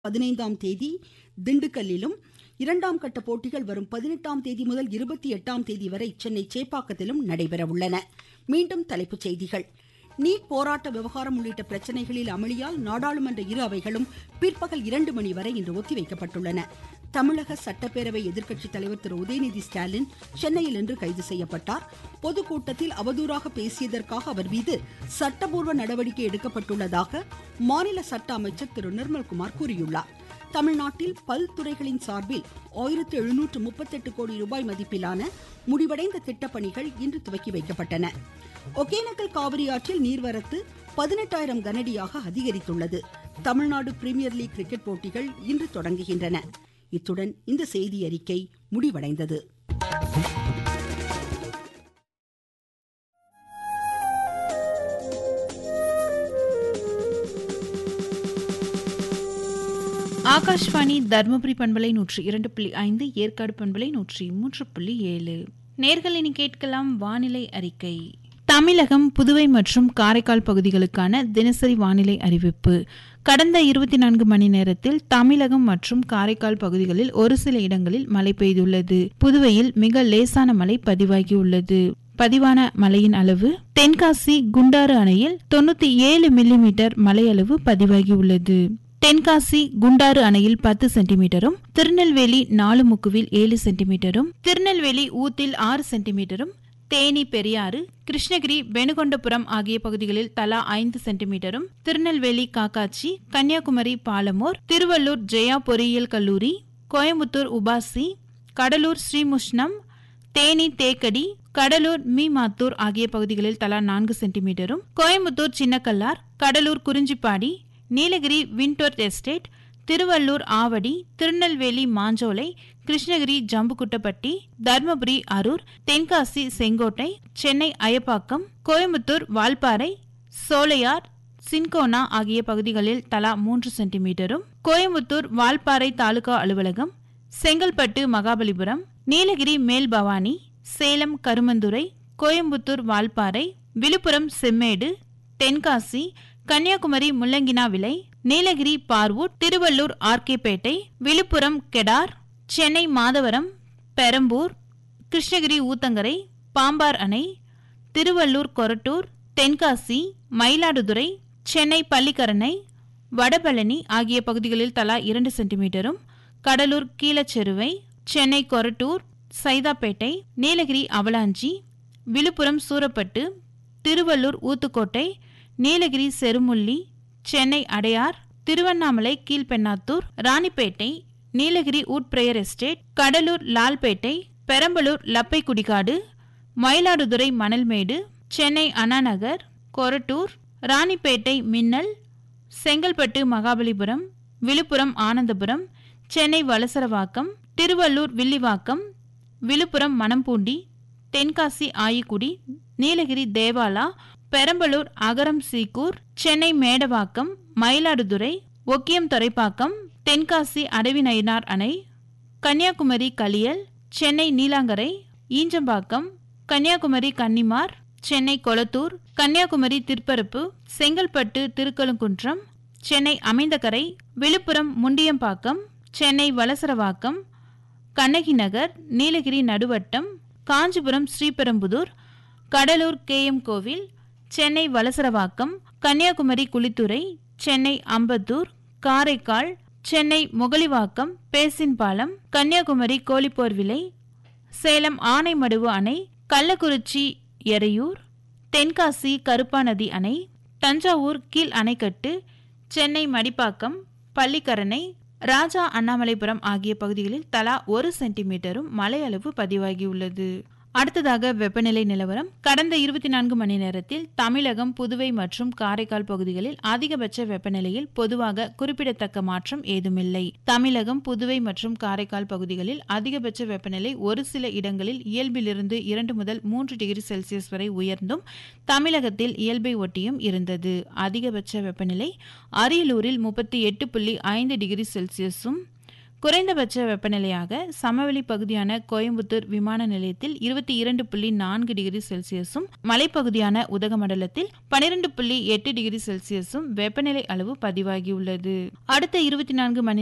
15ஆம் தேதி திண்டுக்கல்லிலும், 2ஆம் கட்ட போட்டிகள் வரும் 18ஆம் தேதி முதல் 28ஆம் தேதி வரை சென்னை சேப்பாக்கத்திலும் நடைபெற உள்ளன. மீண்டும் தலைப்புச் செய்திகள். நீட் போராட்ட விவகாரம் உள்ளிட்ட பிரச்சனைகளில் அமளியால் நாடாளுமன்ற இரு அவைகளும் பிற்பகல் 2 மணி வரை இன்று ஒத்திவைக்கப்பட்டுள்ளன. தமிழக சட்டப்பேரவை எதிர்க்கட்சித் தலைவர் திரு உதயநிதி ஸ்டாலின் சென்னையில் இன்று கைது செய்யப்பட்டார். பொதுக்கூட்டத்தில் அவதூறாக பேசியதற்காக அவர் மீது சட்டபூர்வ நடவடிக்கை எடுக்கப்பட்டுள்ளதாக மாநில சட்ட அமைச்சர் திரு நிர்மல்குமார் கூறியுள்ளார். தமிழ்நாட்டில் பல்துறைகளின் சார்பில் 1738 கோடி ரூபாய் மதிப்பிலான முடிவடைந்த திட்டப்பணிகள் இன்று துவக்கி வைக்கப்பட்டன. ஒகேனக்கல் காவிரி ஆற்றில் நீர்வரத்து 18,000 கனஅடியாக அதிகரித்துள்ளது. தமிழ்நாடு பிரீமியர் லீக் கிரிக்கெட் போட்டிகள் இன்று தொடங்குகின்றன. இத்துடன் இந்த செய்தி அறிக்கை முடிவடைந்தது. ஆகாஷ்வாணி தர்மபுரி பண்பலை 102.5, ஏற்காடு பண்பலை 103.7. நேர்கள் இனி கேட்கலாம் வானிலை அறிக்கை. தமிழகம், புதுவை மற்றும் காரைக்கால் பகுதிகளுக்கான தினசரி வானிலை அறிவிப்பு. கடந்த 24 மணி நேரத்தில் தமிழகம் மற்றும் காரைக்கால் பகுதிகளில் ஒரு சில இடங்களில் மழை பெய்துள்ளது. புதுவையில் மிக லேசான மழை பதிவாகியுள்ளது. பதிவான மழையின் அளவு: தென்காசி குண்டாறு அணையில் 97 மில்லிமீட்டர் மழை அளவு பதிவாகியுள்ளது. தென்காசி குண்டாறு அணையில் 10 சென்டிமீட்டரும், திருநெல்வேலி நாலுமுக்குவில் 7 சென்டிமீட்டரும், திருநெல்வேலி ஊத்தில் 6 சென்டிமீட்டரும், தேனி பெரியாறு, கிருஷ்ணகிரி பெனுகொண்டபுரம் ஆகிய பகுதிகளில் தலா 5 சென்டிமீட்டரும், திருநெல்வேலி காக்காட்சி, கன்னியாகுமரி பாலமோர், திருவள்ளூர் ஜெயா பொறியியல் கல்லூரி, கோயம்புத்தூர் உபாசி, கடலூர் ஸ்ரீமுஷ்ணம், தேனி தேக்கடி, கடலூர் மீமாத்தூர் ஆகிய பகுதிகளில் தலா 4 சென்டிமீட்டரும், கோயம்புத்தூர் சின்னக்கல்லார், கடலூர் குறிஞ்சிப்பாடி, நீலகிரி விண்டோர் எஸ்டேட், திருவள்ளூர் ஆவடி, திருநெல்வேலி மாஞ்சோலை, கிருஷ்ணகிரி ஜம்புக்குட்டப்பட்டி, தர்மபுரி அரூர், தென்காசி செங்கோட்டை, சென்னை அயப்பாக்கம், கோயம்புத்தூர் வால்பாறை, சோலையார், சின்கோனா ஆகிய பகுதிகளில் தலா 3 சென்டிமீட்டரும், கோயம்புத்தூர் வால்பாறை தாலுகா அலுவலகம், செங்கல்பட்டு மகாபலிபுரம், நீலகிரி மேல்பவானி, சேலம் கருமந்துறை, கோயம்புத்தூர் வால்பாறை, விழுப்புரம் செம்மேடு, தென்காசி, கன்னியாகுமரி முள்ளங்கினா விலை, நீலகிரி பார்வூட், திருவள்ளூர் ஆர்கேபேட்டை, விழுப்புரம் கெடார், சென்னை மாதவரம், பெரம்பூர், கிருஷ்ணகிரி ஊத்தங்கரை, பாம்பார் அணை, திருவள்ளூர் கொரட்டூர், தென்காசி, மயிலாடுதுறை, சென்னை பள்ளிக்கரணை, வடபழனி ஆகிய பகுதிகளில் தலா 2 சென்டிமீட்டரும், Cuddalore கீழச்செருவை, Chennai Korattur, Saidapet, Nilgiri avalanche, Villupuram Surapattu, Tiruvallur Uthukottai, Nilgiri Cherumulli, Chennai Adyar, Tiruvannamalai Kilpennathur, Ranipet, Nilgiri Woodbriar estate, Cuddalore Lalpet, Perambalur லப்பைக்குடிகாடு, Mayiladuthurai Manalmedu, Chennai Anna Nagar, Korattur, Ranipet மின்னல், செங்கல்பட்டு மகாபலிபுரம், விழுப்புரம் ஆனந்தபுரம், சென்னை வலசரவாக்கம், திருவள்ளூர் வில்லிவாக்கம், விழுப்புரம் மணம்பூண்டி, தென்காசி ஆயிக்குடி, நீலகிரி தேவாலா, பெரம்பலூர் அகரம் சீக்கூர், சென்னை மேடவாக்கம், மயிலாடுதுறை, ஒக்கியம் துறைப்பாக்கம், தென்காசி அடவிநயினார் அணை, கன்னியாகுமரி கலியல், சென்னை நீலாங்கரை, ஈஞ்சம்பாக்கம், கன்னியாகுமரி கன்னிமார், சென்னை கொளத்தூர், கன்னியாகுமரி திருப்பரப்பு, செங்கல்பட்டு திருக்கழுங்குன்றம், சென்னை அமைந்தகரை, விழுப்புரம் முண்டியம்பாக்கம், சென்னை வலசரவாக்கம், கண்ணகி நகர், நீலகிரி நடுவட்டம், காஞ்சிபுரம் ஸ்ரீபெரும்புதூர், கடலூர் கேஎம் கோவில், சென்னை வலசரவாக்கம், கன்னியாகுமரி குளித்துறை, சென்னை அம்பத்தூர், காரைக்கால், சென்னை முகலிவாக்கம், பேசின்பாலம், கன்னியாகுமரி கோழிப்போர்விலை, சேலம் ஆனைமடுவு அணை, கள்ளக்குறிச்சி எறையூர், தென்காசி கருப்பாநதி அணை, தஞ்சாவூர் கீழ் அணைக்கட்டு, சென்னை மடிப்பாக்கம், பள்ளிக்கரணை, ராஜா அண்ணாமலைபுரம் ஆகிய பகுதிகளில் தலா 1 சென்டிமீட்டரும் மழை அளவு பதிவாகியுள்ளது. அடுத்ததாக வெப்பநிலை நிலவரம். கடந்த 24 மணி நேரத்தில் தமிழகம், புதுவை மற்றும் காரைக்கால் பகுதிகளில் அதிகபட்ச வெப்பநிலையில் பொதுவாக குறிப்பிடத்தக்க மாற்றம் ஏதுமில்லை. தமிழகம், புதுவை மற்றும் காரைக்கால் பகுதிகளில் அதிகபட்ச வெப்பநிலை ஒரு சில இடங்களில் இயல்பிலிருந்து 2 முதல் 3 டிகிரி செல்சியஸ் வரை உயர்ந்தும் தமிழகத்தில் இயல்பை ஒட்டியும் இருந்தது. அதிகபட்ச வெப்பநிலை அரியலூரில் 38.5 டிகிரி செல்சியஸும், குறைந்தபட்ச வெப்பநிலையாக சமவெளி பகுதியான கோயம்புத்தூர் விமான நிலையத்தில் 22.4 டிகிரி செல்சியஸும், மலைப்பகுதியான உதகமண்டலத்தில் 12.8 டிகிரி செல்சியஸும் வெப்பநிலை அளவு பதிவாகியுள்ளது. அடுத்த 24 மணி